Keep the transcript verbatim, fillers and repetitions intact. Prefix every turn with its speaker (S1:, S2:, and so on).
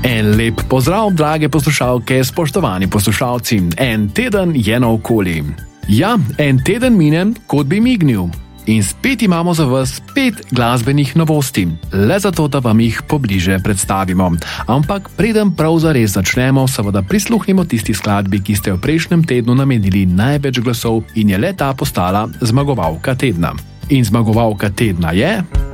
S1: En lep pozdrav, drage poslušalke, spoštovani poslušalci. En teden je naokoli. Ja, en teden mine, kot bi mignil. In spet imamo za vas pet glasbenih novosti, le zato, da vam jih pobliže predstavimo. Ampak preden prav zares začnemo, seveda prisluhnimo tisti skladbi, ki ste v prejšnjem tednu namenili največ glasov in je le ta postala zmagovalka tedna. In zmagovalka tedna je...